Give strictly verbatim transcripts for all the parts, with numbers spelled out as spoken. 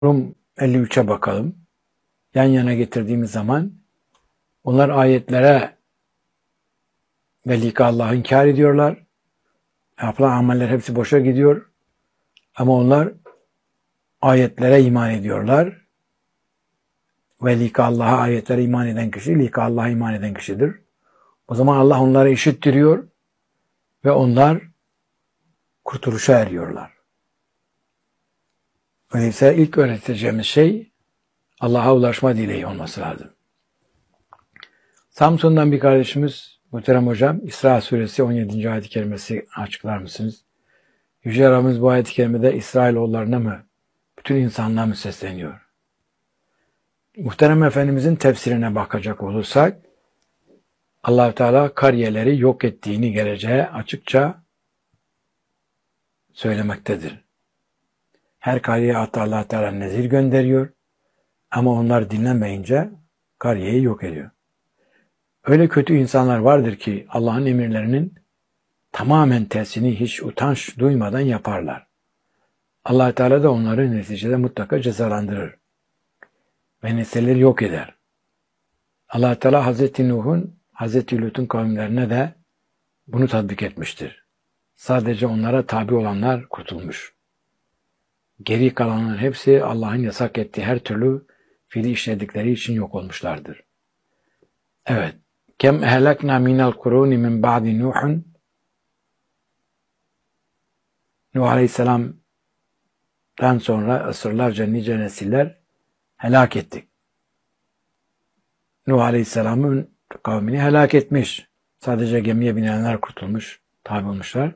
Rum elli üçe bakalım. Yan yana getirdiğimiz zaman onlar ayetlere ve lika Allah'ı inkar ediyorlar. Yapılan ameller hepsi boşa gidiyor. Ama onlar ayetlere iman ediyorlar. Ve lika Allah'a, ayetlere iman eden kişi, lika Allah'a iman eden kişidir. O zaman Allah onları işittiriyor ve onlar kurtuluşa eriyorlar. Öyleyse ilk öğreteceğimiz şey Allah'a ulaşma dileği olması lazım. Samsun'dan bir kardeşimiz, muhterem hocam, İsra suresi on yedinci ayet-i kerimesi açıklar mısınız? Yüce Rabbimiz bu ayet-i kerimede İsrailoğullarına mı, bütün insanlığa mı sesleniyor? Muhterem Efendimizin tefsirine bakacak olursak, Allah-u Teala kariyeleri yok ettiğini geleceğe açıkça söylemektedir. Her kariyeye hatta Allah-u Teala nezir gönderiyor ama onlar dinlemeyince kariyeyi yok ediyor. Öyle kötü insanlar vardır ki Allah'ın emirlerinin tamamen tersini hiç utanç duymadan yaparlar. Allah Teala da onları neticede mutlaka cezalandırır ve nesilleri yok eder. Allah Teala Hazreti Nuh'un, Hazreti Lut'un kavimlerine de bunu tatbik etmiştir. Sadece onlara tabi olanlar kurtulmuş. Geri kalanların hepsi Allah'ın yasak ettiği her türlü fiili işledikleri için yok olmuşlardır. Evet. Kem ehlekna minel kuruni min ba'di Nuh'un. Nuh Aleyhisselam'dan sonra asırlarca nice nesiller helak ettik. Nuh Aleyhisselam'ın kavmini helak etmiş. Sadece gemiye binenler kurtulmuş, tabi olmuşlar.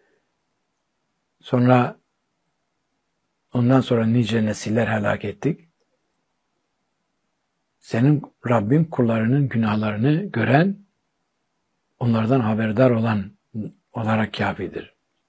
Sonra ondan sonra nice nesiller helak ettik. Senin Rabbin kullarının günahlarını gören, onlardan haberdar olan olarak kâfidir.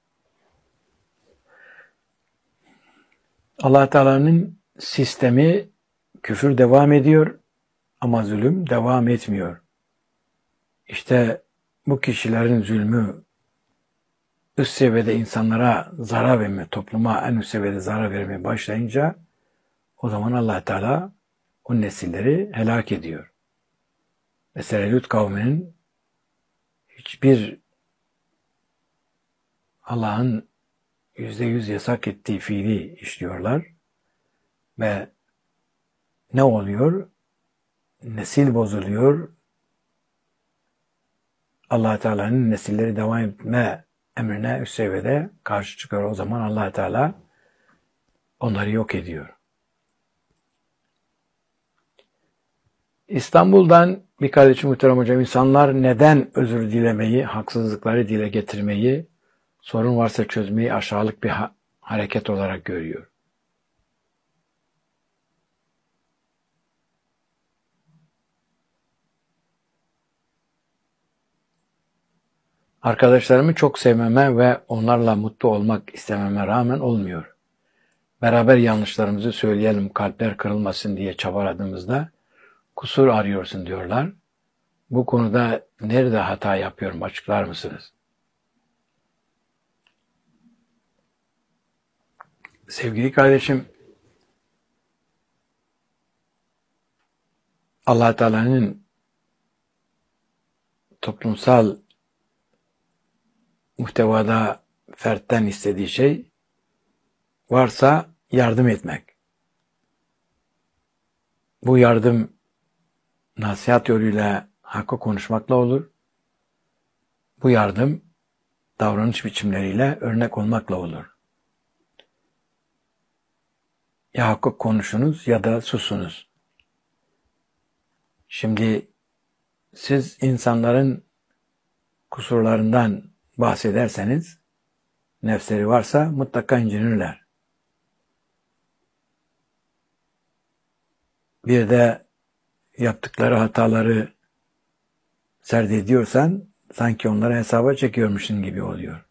Allah Teala'nın sistemi küfür devam ediyor ama zulüm devam etmiyor. İşte bu kişilerin zulmü üst seviyede insanlara zarar verme, topluma en üst seviyede zarar vermeye başlayınca o zaman Allah Teala o nesilleri helak ediyor. Mesela Lut kavminin hiçbir Allah'ın yüzde yüz yasak ettiği fiili işliyorlar ve ne oluyor? Nesil bozuluyor. Allah Teala'nın nesilleri devam etme emrine üst seviyede karşı çıkıyor. O zaman Allah Teala onları yok ediyor. İstanbul'dan bir kardeşim muhterem hocam, insanlar neden özür dilemeyi, haksızlıkları dile getirmeyi, sorun varsa çözmeyi aşağılık bir ha- hareket olarak görüyor? Arkadaşlarımı çok sevmeme ve onlarla mutlu olmak istememe rağmen olmuyor. Beraber yanlışlarımızı söyleyelim, kalpler kırılmasın diye çabaladığımızda kusur arıyorsun diyorlar. Bu konuda nerede hata yapıyorum, açıklar mısınız? Sevgili kardeşim, Allah Teala'nın toplumsal muhtevada fertten istediği şey varsa yardım etmek. Bu yardım nasihat yoluyla hakkı konuşmakla olur. Bu yardım davranış biçimleriyle örnek olmakla olur. Ya hakkı konuşunuz ya da susunuz. Şimdi siz insanların kusurlarından bahsederseniz, nefsleri varsa mutlaka incinirler. Bir de yaptıkları hataları serdediyorsan, sanki onları hesaba çekiyormuşsun gibi oluyor.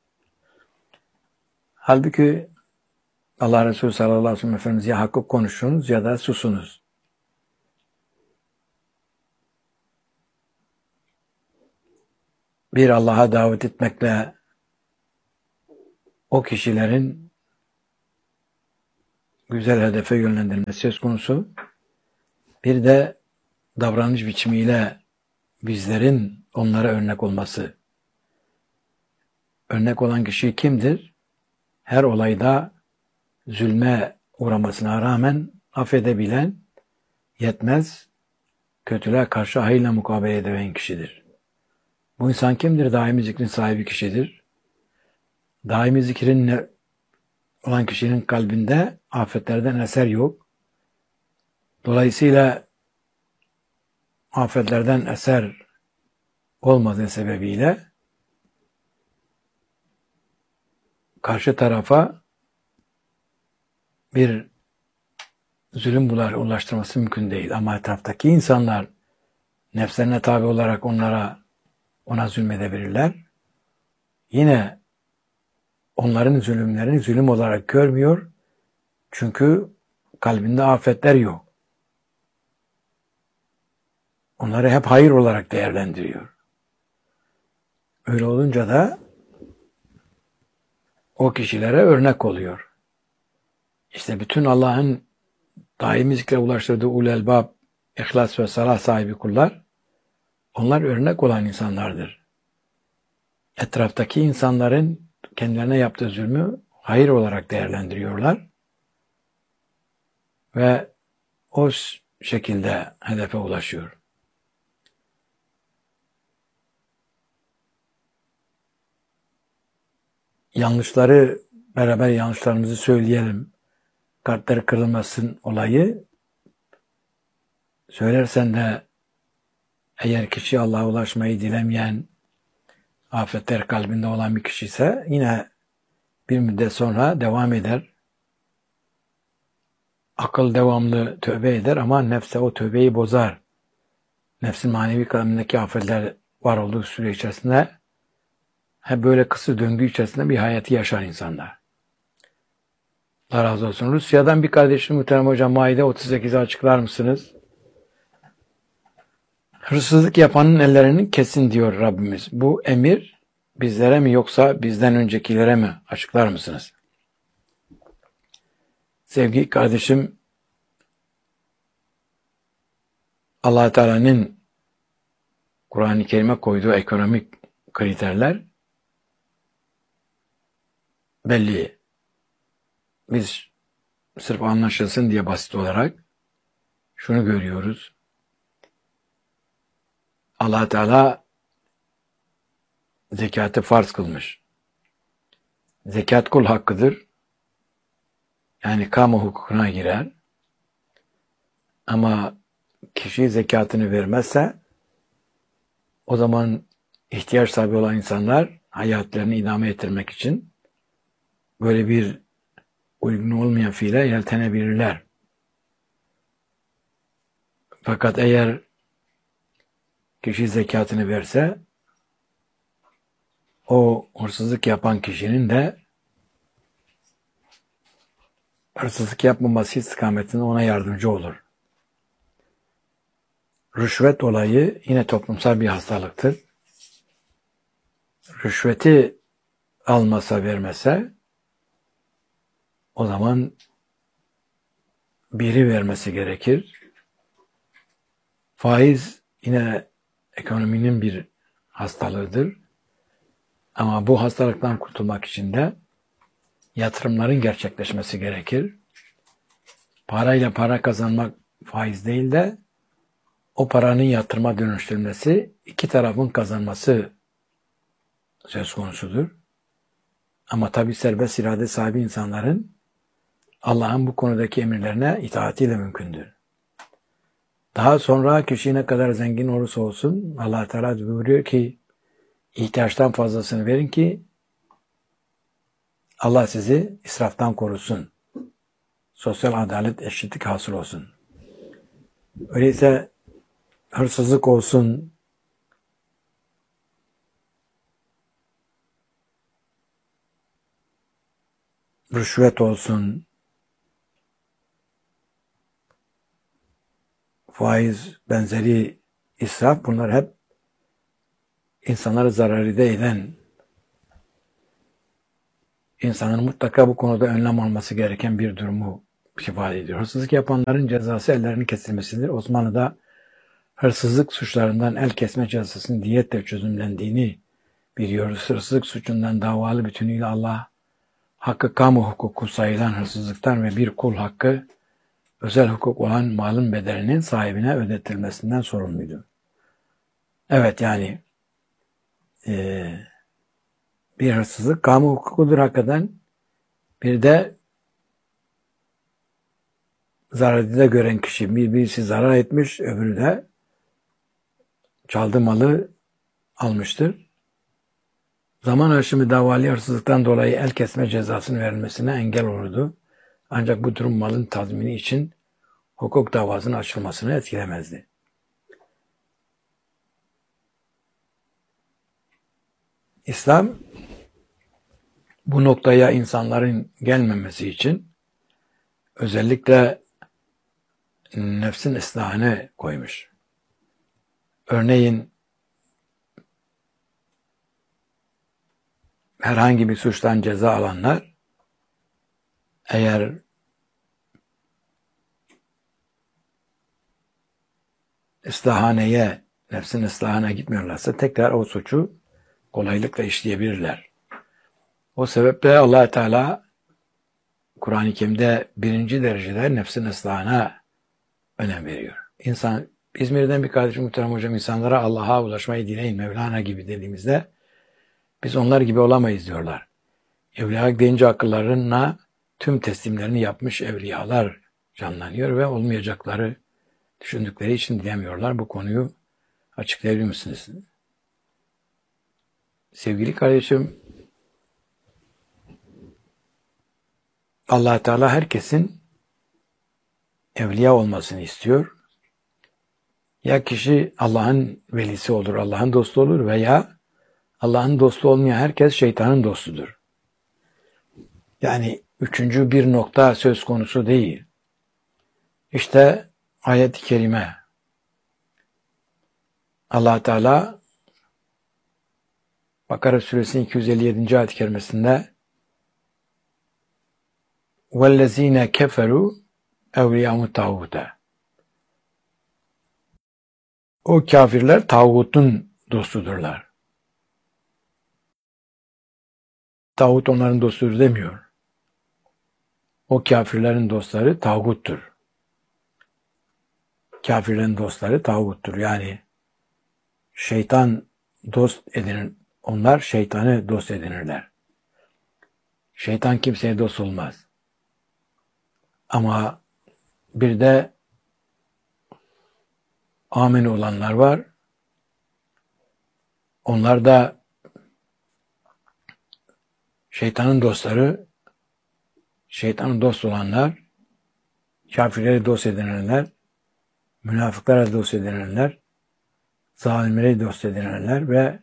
Halbuki Allah Resulü sallallahu aleyhi ve sellem Efendimiz ya hakkı konuşunuz ya da susunuz. Bir Allah'a davet etmekle o kişilerin güzel hedefe yönlendirilmesi söz konusu. Bir de davranış biçimiyle bizlerin onlara örnek olması. Örnek olan kişi kimdir? Her olayda zulme uğramasına rağmen affedebilen, yetmez, kötülüğe karşı hayırla mukabele edebilen kişidir. Bu insan kimdir? Daimi zikrin sahibi kişidir. Daimi zikrin olan kişinin kalbinde afetlerden eser yok. Dolayısıyla afetlerden eser olmadığı sebebiyle karşı tarafa bir zulüm ulaştırması mümkün değil. Ama etraftaki insanlar nefslerine tabi olarak onlara ona zulmedebilirler. Yine onların zulümlerini zulüm olarak görmüyor. Çünkü kalbinde afetler yok. Onları hep hayır olarak değerlendiriyor. Öyle olunca da o kişilere örnek oluyor. İşte bütün Allah'ın daimi zikre ulaştırdığı ul elbab, ihlas ve salah sahibi kullar, onlar örnek olan insanlardır. Etraftaki insanların kendilerine yaptığı zulmü hayır olarak değerlendiriyorlar ve o şekilde hedefe ulaşıyor. Yanlışları, beraber yanlışlarımızı söyleyelim. Kalpleri kırılmasın olayı. Söylersen de eğer kişi Allah'a ulaşmayı dilemeyen, afetler kalbinde olan bir kişi ise yine bir müddet sonra devam eder. Akıl devamlı tövbe eder ama nefse o tövbeyi bozar. Nefsin manevi kalbindeki afetler var olduğu süre içerisinde hep böyle kısır döngü içerisinde bir hayatı yaşar insanlar. Allah razı olsun. Rusya'dan bir kardeşim muhterem hocam, Maide otuz sekizi açıklar mısınız? Hırsızlık yapanın ellerini kesin diyor Rabbimiz. Bu emir bizlere mi yoksa bizden öncekilere mi? Açıklar mısınız? Sevgili kardeşim, Allah Teala'nın Kur'an-ı Kerim'e koyduğu ekonomik kriterler belli. Biz sırf anlaşılsın diye basit olarak şunu görüyoruz. Allah Teala zekatı farz kılmış. Zekat kul hakkıdır. Yani kamu hukukuna girer. Ama kişi zekatını vermezse o zaman ihtiyaç sahibi olan insanlar hayatlarını idame ettirmek için böyle bir uygun olmayan fiile yeltenebilirler. Fakat eğer kişi zekatını verse o hırsızlık yapan kişinin de hırsızlık yapmaması istikametinde ona yardımcı olur. Rüşvet olayı yine toplumsal bir hastalıktır. Rüşveti almasa vermese o zaman biri vermesi gerekir. Faiz yine ekonominin bir hastalığıdır. Ama bu hastalıktan kurtulmak için de yatırımların gerçekleşmesi gerekir. Parayla para kazanmak faiz değil de o paranın yatırıma dönüştürülmesi, iki tarafın kazanması söz konusudur. Ama tabi serbest irade sahibi insanların Allah'ın bu konudaki emirlerine itaatiyle mümkündür. Daha sonra kişi ne kadar zengin olursa olsun Allah Teala buyuruyor ki ihtiyaçtan fazlasını verin ki Allah sizi israftan korusun. Sosyal adalet, eşitlik hasıl olsun. Öyleyse hırsızlık olsun, rüşvet olsun, faiz, benzeri israf, bunlar hep insanlara zararı eden, insanın mutlaka bu konuda önlem alması gereken bir durumu ifade ediyor. Hırsızlık yapanların cezası ellerinin kesilmesidir. Osmanlı'da hırsızlık suçlarından el kesme cezasının diyetle çözümlendiğini biliyoruz. Hırsızlık suçundan davalı bütünüyle Allah hakkı kamu hukuku sayılan hırsızlıktan ve bir kul hakkı özel hukuk olan malın bedelinin sahibine ödetilmesinden sorumluydu. Evet, yani e, bir hırsızlık kamu hukukudur hakikaten. Bir de zararı gören kişi, bir birisi zarar etmiş, öbürü de çaldığı malı almıştır. Zaman aşımı davalı hırsızlıktan dolayı el kesme cezasının verilmesine engel olurdu. Ancak bu durum malın tazmini için hukuk davasının açılmasını etkilemezdi. İslam bu noktaya insanların gelmemesi için özellikle nefsin ıslahını koymuş. Örneğin herhangi bir suçtan ceza alanlar eğer ıslahaneye, nefsin ıslahına gitmiyorlarsa tekrar o suçu kolaylıkla işleyebilirler. O sebeple Allah Teala Kur'an-ı Kerim'de birinci derecede nefsin ıslahına önem veriyor. İnsan, İzmir'den bir kardeşim, muhterem hocam, insanlara Allah'a ulaşmayı dileyin Mevlana gibi dediğimizde biz onlar gibi olamayız diyorlar. Evliya deyince akıllarına tüm teslimlerini yapmış evliyalar canlanıyor ve olmayacakları düşündükleri için diyemiyorlar. Bu konuyu açıklayabilir misiniz? Sevgili kardeşim, Allah Teala herkesin evliya olmasını istiyor. Ya kişi Allah'ın velisi olur, Allah'ın dostu olur veya Allah'ın dostu olmayan herkes şeytanın dostudur. Yani üçüncü bir nokta söz konusu değil. İşte ayet-i kerime. Allah Teala Bakara suresinin iki yüz elli yedinci ayet-i kerimesinde وَالَّذ۪ينَ كَفَرُوا اَوْلِيَامُ تَعُودَ O kafirler tağutun dostudurlar. Tağut onların dostudur demiyor. O kafirlerin dostları tağuttur. Kafirlerin dostları tağuttur. Yani şeytan dost edinir. Onlar şeytanı dost edinirler. Şeytan kimseye dost olmaz. Ama bir de amin olanlar var. Onlar da şeytanın dostları, şeytanın dost olanlar, kafirleri dost edinenler, münafıklara dost edinenler, zalimleri dost edinenler ve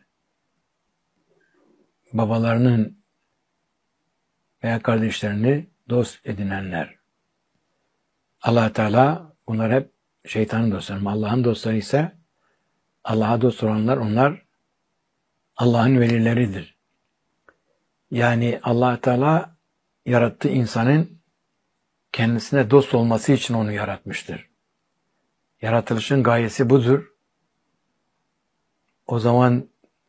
babalarının veya kardeşlerini dost edinenler. Allah Teala bunlar hep şeytanın dostları. Allah'ın dostları ise Allah'a dost olanlar, onlar Allah'ın velileridir. Yani Allah Teala yarattığı insanın kendisine dost olması için onu yaratmıştır. Yaratılışın gayesi budur. O zaman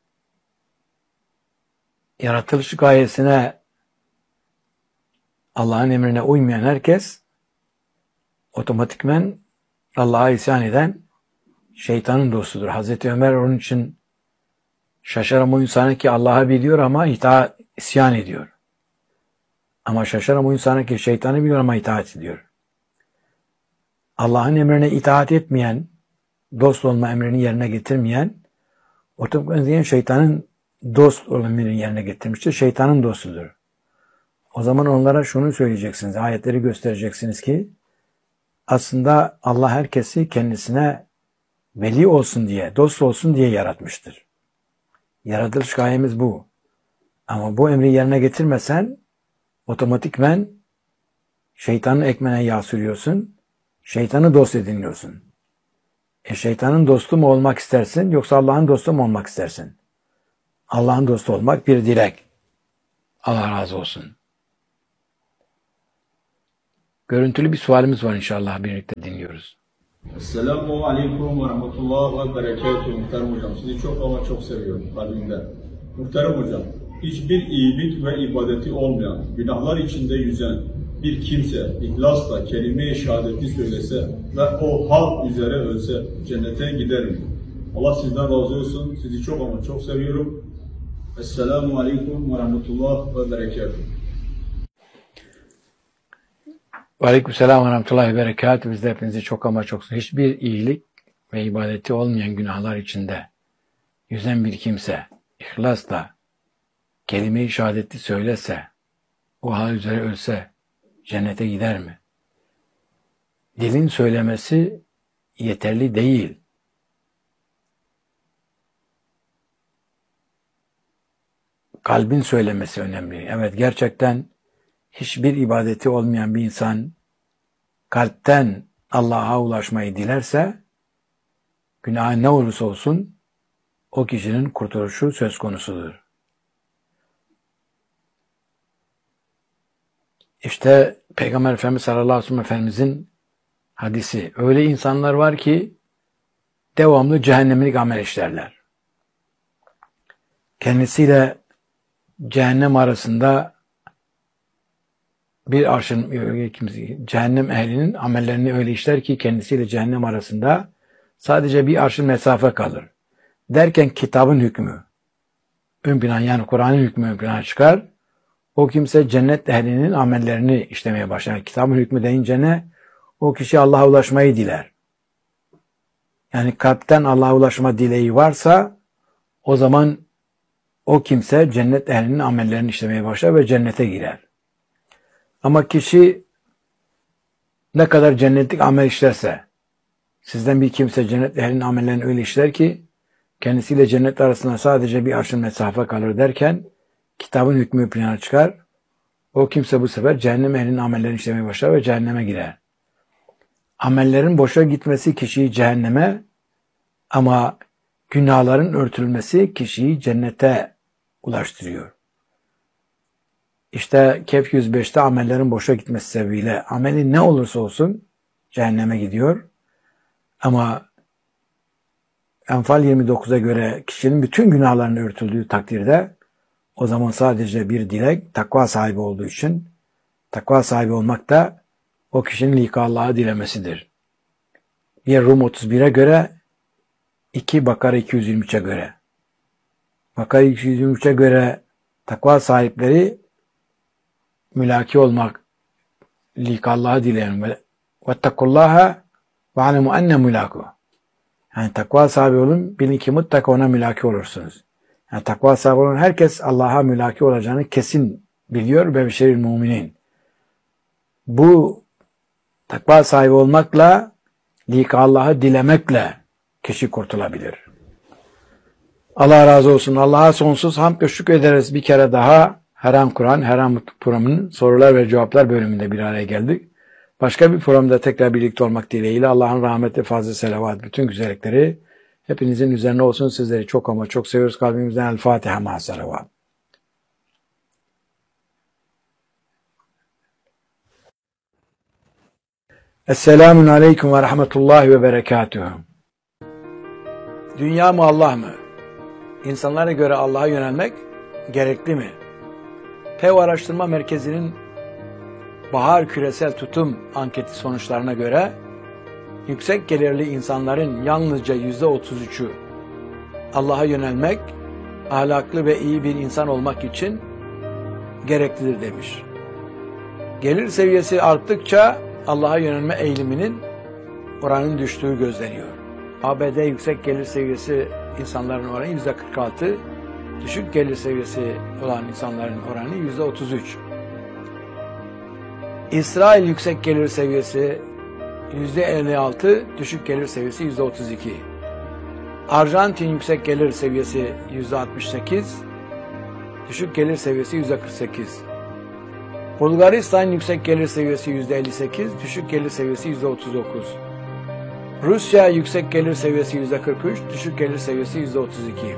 yaratılış gayesine, Allah'ın emrine uymayan herkes otomatikmen Allah'a isyan eden şeytanın dostudur. Hazreti Ömer onun için şaşaran o insanı ki Allah'ı biliyor ama itaat, isyan ediyor. Ama şaşaran o insanı ki şeytanı biliyor ama itaat ediyor. Allah'ın emrine itaat etmeyen, dost olma emrini yerine getirmeyen, otomatikmen şeytanın dost olma emrini yerine getirmiştir. Şeytanın dostudur. O zaman onlara şunu söyleyeceksiniz, ayetleri göstereceksiniz ki aslında Allah herkesi kendisine veli olsun diye, dost olsun diye yaratmıştır. Yaratılış gayemiz bu. Ama bu emri yerine getirmesen otomatikmen şeytanın ekmeğine yağ sürüyorsun, şeytanı dost ediniyorsun. E şeytanın dostu mu olmak istersin yoksa Allah'ın dostu mu olmak istersin? Allah'ın dostu olmak bir dilek. Allah razı olsun. Görüntülü bir sualimiz var, inşallah birlikte dinliyoruz. Esselamu Aleyküm ve Rahmetullah ve Berekatuhu. Muhterem hocam, sizi çok ama çok seviyorum kalbimden. Muhterem hocam, hiçbir iyilik ve ibadeti olmayan, günahlar içinde yüzen bir kimse ihlasla kelime-i şehadeti söylese ve o hal üzere ölse cennete gider mi? Allah sizden razı olsun. Sizi çok ama çok seviyorum. Esselamu Aleyküm ve Rahmetullah ve Berekatuhu. Aleykümselam ve rahmetullahi ve berekatuhu. Biz de hepinizi çok ama çok seviyoruz. Hiçbir iyilik ve ibadeti olmayan günahlar içinde yüzen bir kimse ihlasla kelime-i şehadeti söylese, o hal üzere ölse cennete gider mi? Dilin söylemesi yeterli değil. Kalbin söylemesi önemli. Evet, gerçekten hiçbir ibadeti olmayan bir insan kalpten Allah'a ulaşmayı dilerse, günah ne olursa olsun o kişinin kurtuluşu söz konusudur. İşte Peygamber Efendimiz sallallahu aleyhi ve sellem Efendimizin hadisi. Öyle insanlar var ki devamlı cehennemlik amel işlerler. Kendisiyle cehennem arasında bir arşın, cehennem ehlinin amellerini öyle işler ki kendisiyle cehennem arasında sadece bir arşın mesafe kalır. Derken kitabın hükmü ön plan, yani Kur'an'ın hükmü ön plana çıkar. O kimse cennet ehlinin amellerini işlemeye başlar. Kitabın hükmü deyince ne? O kişi Allah'a ulaşmayı diler. Yani kalpten Allah'a ulaşma dileği varsa o zaman o kimse cennet ehlinin amellerini işlemeye başlar ve cennete girer. Ama kişi ne kadar cennetlik amel işlerse, sizden bir kimse cennet ehlinin amellerini öyle işler ki kendisiyle cennet arasında sadece bir arşın mesafe kalır derken kitabın hükmü plana çıkar. O kimse bu sefer cehennem ehlinin amellerini işlemeye başlar ve cehenneme girer. Amellerin boşa gitmesi kişiyi cehenneme, ama günahların örtülmesi kişiyi cennete ulaştırıyor. İşte Kehf yüz beşte amellerin boşa gitmesi sebebiyle ameli ne olursa olsun cehenneme gidiyor. Ama Enfal yirmi dokuza göre kişinin bütün günahlarının örtüldüğü takdirde o zaman sadece bir dilek, takva sahibi olduğu için, takva sahibi olmak da o kişinin lika Allah'ı dilemesidir. Bir Rum otuz bire göre, iki Bakara iki yüz yirmi üçe göre. Bakara iki yüz yirmi üçe göre takva sahipleri mülaki olmak, lika Allah'ı dileyen ve vettekullaha ve alemu enne mülaku. Yani takva sahibi olun, bilin ki mutlaka ona mülaki olursunuz. Yani takva sahibi olan herkes Allah'a mülaki olacağını kesin biliyor ve beşeril müminin. Bu takva sahibi olmakla, lika Allah'ı dilemekle kişi kurtulabilir. Allah razı olsun. Allah'a sonsuz hamd ve şükür ederiz. Bir kere daha Haram Kur'an, Haram programının sorular ve cevaplar bölümünde bir araya geldik. Başka bir programda tekrar birlikte olmak dileğiyle Allah'ın rahmeti, fazla selavat, bütün güzellikleri hepinizin üzerine olsun. Sizleri çok ama çok seviyoruz. Kalbimizden El Fatiha ma selavat. Esselamun Aleyküm ve Rahmetullahi ve Berekatuhu. Dünya mı, Allah mı? İnsanlara göre Allah'a yönelmek gerekli mi? Pew Araştırma Merkezi'nin Bahar Küresel Tutum anketi sonuçlarına göre yüksek gelirli insanların yalnızca yüzde otuz üçü Allah'a yönelmek, ahlaklı ve iyi bir insan olmak için gereklidir demiş. Gelir seviyesi arttıkça Allah'a yönelme eğiliminin oranın düştüğü gözleniyor. A B D yüksek gelir seviyesi insanların oranı yüzde kırk altı, düşük gelir seviyesi olan insanların oranı yüzde otuz üç. İsrail yüksek gelir seviyesi yüzde elli altı, düşük gelir seviyesi yüzde otuz iki. Arjantin yüksek gelir seviyesi yüzde altmış sekiz, düşük gelir seviyesi yüzde kırk sekiz. Bulgaristan yüksek gelir seviyesi yüzde elli sekiz, düşük gelir seviyesi yüzde otuz dokuz. Rusya yüksek gelir seviyesi yüzde kırk üç, düşük gelir seviyesi yüzde otuz iki.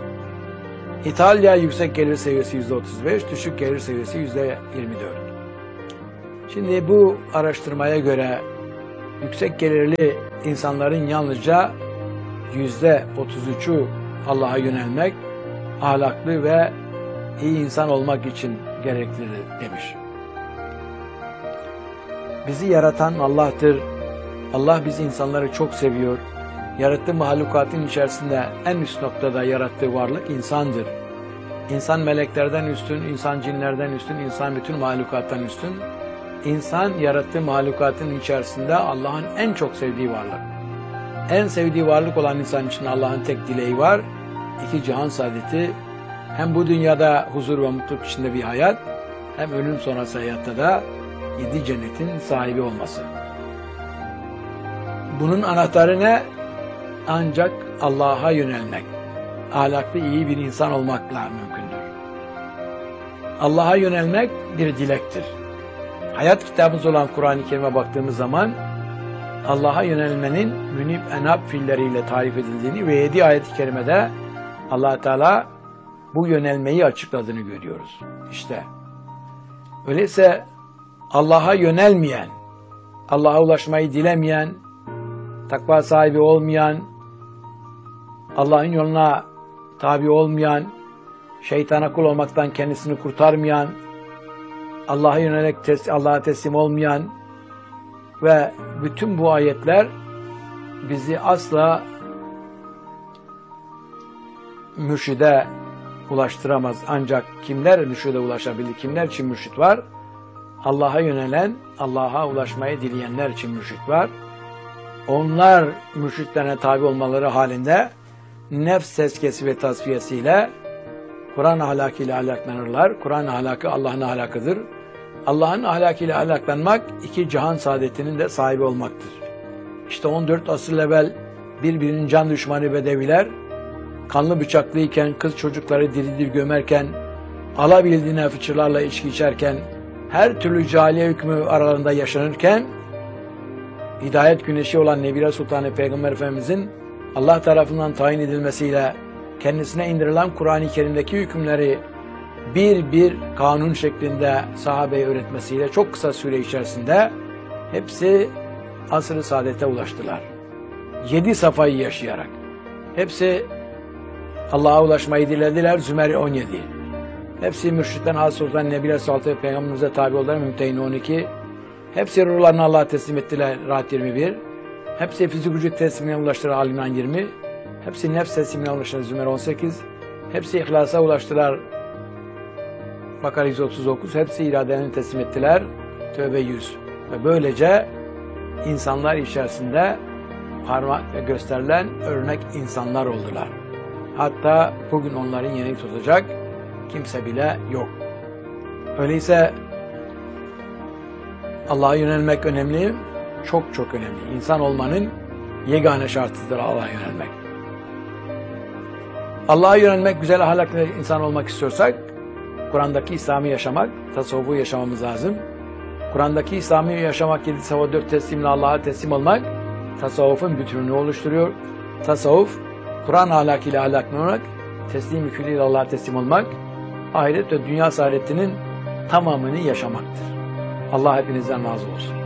İtalya yüksek gelir seviyesi yüzde otuz beş, düşük gelir seviyesi yüzde yirmi dört. Şimdi bu araştırmaya göre yüksek gelirli insanların yalnızca yüzde otuz üçü Allah'a yönelmek, ahlaklı ve iyi insan olmak için gereklidir demiş. Bizi yaratan Allah'tır. Allah bizi insanları çok seviyor. Yarattığı mahlukatın içerisinde en üst noktada yarattığı varlık insandır. İnsan meleklerden üstün, insan cinlerden üstün, insan bütün mahlukattan üstün. İnsan yarattığı mahlukatın içerisinde Allah'ın en çok sevdiği varlık. En sevdiği varlık olan insan için Allah'ın tek dileği var. İki cihan saadeti, hem bu dünyada huzur ve mutluluk içinde bir hayat, hem ölüm sonrası hayatta da yedi cennetin sahibi olması. Bunun anahtarı ne? Ancak Allah'a yönelmek, ahlaklı iyi bir insan olmakla mümkündür. Allah'a yönelmek bir dilektir. Hayat kitabımız olan Kur'an-ı Kerim'e baktığımız zaman Allah'a yönelmenin münib enab fiilleriyle tarif edildiğini ve yedi ayet-i kerimede Allah Teala bu yönelmeyi açıkladığını görüyoruz. İşte öyleyse Allah'a yönelmeyen, Allah'a ulaşmayı dilemeyen, takva sahibi olmayan, Allah'ın yoluna tabi olmayan, şeytana kul olmaktan kendisini kurtarmayan, Allah'a yönelik tes Allah'a teslim olmayan ve bütün bu ayetler bizi asla mürşide ulaştıramaz. Ancak kimler mürşide ulaşabilir? Kimler için mürşit var? Allah'a yönelen, Allah'a ulaşmayı dileyenler için mürşit var. Onlar mürşitlerine tabi olmaları halinde nefs tezkiyesi ve tasfiyesiyle Kur'an ahlakıyla ahlaklanırlar. Kur'an ahlakı Allah'ın ahlakıdır. Allah'ın ahlakıyla ahlaklanmak iki cihan saadetinin de sahibi olmaktır. İşte on dört asır evvel birbirinin can düşmanı bedeviler kanlı bıçaklıyken, kız çocukları diri diri gömerken, alabildiğine fıçılarla içki içerken, her türlü cahiliye hükmü aralarında yaşanırken, hidayet güneşi olan Nebire Sultanı Peygamber Efendimizin Allah tarafından tayin edilmesiyle kendisine indirilen Kur'an-ı Kerim'deki hükümleri bir bir kanun şeklinde sahabeye öğretmesiyle çok kısa süre içerisinde hepsi asr-ı saadete ulaştılar. Yedi safayı yaşayarak. Hepsi Allah'a ulaşmayı dilediler. Zümer on yedi. Hepsi mürşitten hasıl olan Nebire Sultanı Peygamberimize tabi oldular. Mümtehine on iki. Hepsi ruhlarını Allah'a teslim ettiler. Rahat yirmi bir. Hepsi fizik vücut teslimine ulaştılar. Al-İmran yirmi. Hepsi nefs teslimine ulaştılar. Zümer on sekiz. Hepsi ihlasa ulaştılar. Bakara yüz otuz dokuz. Hepsi iradelerini teslim ettiler. Tövbe yüz. Ve böylece insanlar içerisinde parmakla gösterilen örnek insanlar oldular. Hatta bugün onların yerini tutacak kimse bile yok. Öyleyse Allah'a yönelmek önemli, çok çok önemli. İnsan olmanın yegane şartıdır Allah'a yönelmek. Allah'a yönelmek, güzel ahlaklı insan olmak istiyorsak, Kur'an'daki İslam'ı yaşamak, tasavvufu yaşamamız lazım. Kur'an'daki İslam'ı yaşamak, yedi sefa dört teslimle Allah'a teslim olmak, tasavvufun bütününü oluşturuyor. Tasavvuf, Kur'an ahlakıyla ahlaklanmak, teslim-i külliyle Allah'a teslim olmak, ahiret ve dünya saadetinin tamamını yaşamaktır. Allah hepinizden razı olsun.